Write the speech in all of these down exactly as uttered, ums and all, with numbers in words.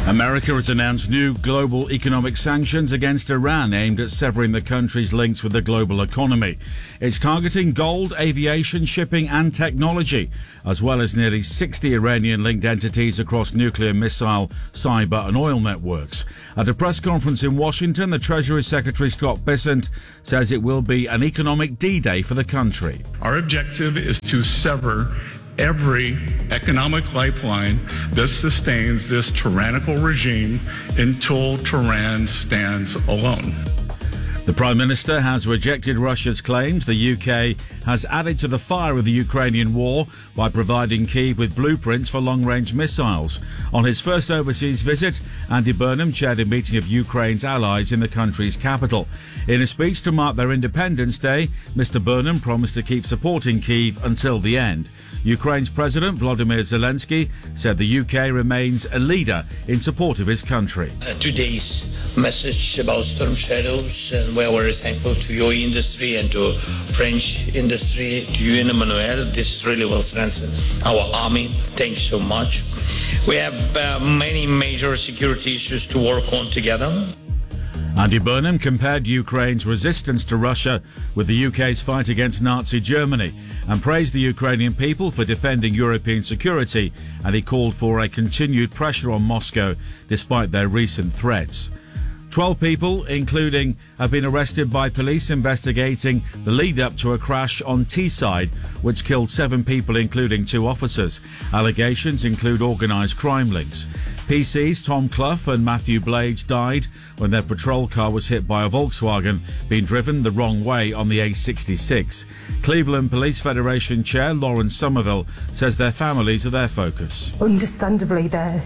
America has announced new global economic sanctions against Iran aimed at severing the country's links with the global economy. It's targeting gold, aviation, shipping and technology, as well as nearly sixty Iranian-linked entities across nuclear, missile, cyber and oil networks. At a press conference in Washington, the Treasury Secretary Scott Bessent says it will be an economic D-Day for the country. Our objective is to sever every economic lifeline that sustains this tyrannical regime until Tehran stands alone. The Prime Minister has rejected Russia's claims the U K has added to the fire of the Ukrainian war by providing Kyiv with blueprints for long-range missiles. On his first overseas visit, Andy Burnham chaired a meeting of Ukraine's allies in the country's capital. In a speech to mark their Independence Day, Mr Burnham promised to keep supporting Kyiv until the end. Ukraine's President Volodymyr Zelensky said the U K remains a leader in support of his country. Uh, today's message about storm shadows, and we are very thankful to your industry and to French industry, to you and Emmanuel. This really will strengthen our army. Thank you so much. We have uh, many major security issues to work on together. Andy Burnham compared Ukraine's resistance to Russia with the U K's fight against Nazi Germany and praised the Ukrainian people for defending European security, and he called for a continued pressure on Moscow despite their recent threats. Twelve people, including, have been arrested by police investigating the lead-up to a crash on Teesside, which killed seven people, including two officers. Allegations include organised crime links. P Cs Tom Clough and Matthew Blades died when their patrol car was hit by a Volkswagen being driven the wrong way on the A sixty-six. Cleveland Police Federation Chair Lauren Somerville says their families are their focus. Understandably, their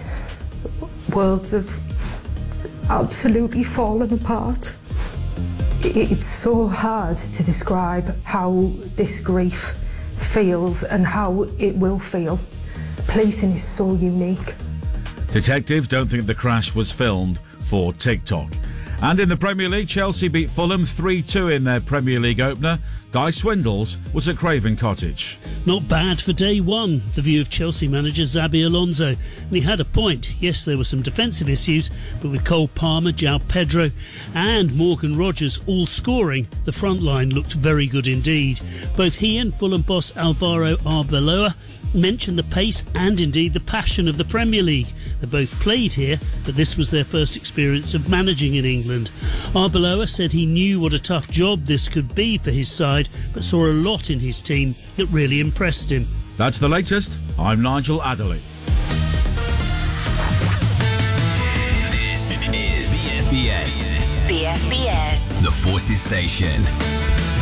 worlds have absolutely fallen apart. It's so hard to describe how this grief feels and how it will feel. Policing is so unique. Detectives don't think the crash was filmed for TikTok. And in the Premier League, Chelsea beat Fulham three two in their Premier League opener. Guy Swindles was at Craven Cottage. Not bad for day one, the view of Chelsea manager Xabi Alonso. And he had a point. Yes, there were some defensive issues, but with Cole Palmer, João Pedro and Morgan Rogers all scoring, the front line looked very good indeed. Both he and Fulham boss Alvaro Arbeloa mentioned the pace and indeed the passion of the Premier League. They both played here, but this was their first experience of managing in England. Arbeloa said he knew what a tough job this could be for his side, but saw a lot in his team that really impressed him. That's the latest. I'm Nigel Adderley. This is B F B S. B F B S. The Forces Station.